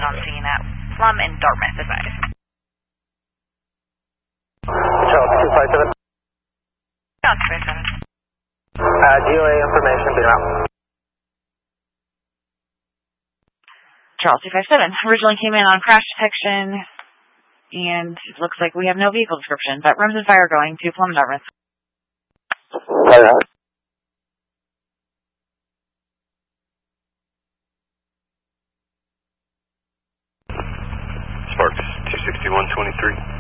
on scene at Plum and Dartmouth, advised. Charles 257. Charles 257. DOA information, being out. Charles 257 originally came in on crash detection, and it looks like we have no vehicle description, but rooms and fire going to Plum and Dartmouth. Sparks 26123.